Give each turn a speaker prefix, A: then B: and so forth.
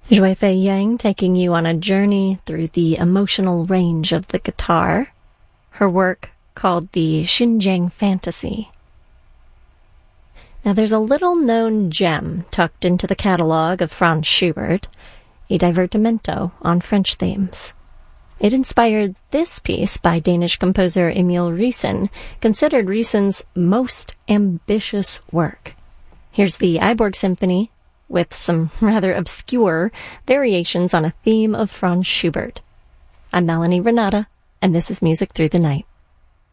A: Zhui Fei Yang taking you on a journey through the emotional range of the guitar. Her work called the Xinjiang Fantasy. Now there's a little-known gem tucked into the catalog of Franz Schubert, a divertimento on French themes. It inspired this piece by Danish composer Emil Riessen, considered Riessen's most ambitious work. Here's the Iborg Symphony, with some rather obscure variations on a theme of Franz Schubert. I'm Melanie Renata, and this is Music Through the Night.